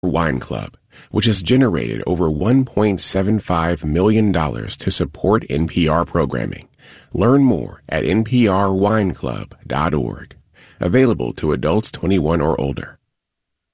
Wine Club, which has generated over $1.75 million to support NPR programming. Learn more at nprwineclub.org. Available to adults 21 or older.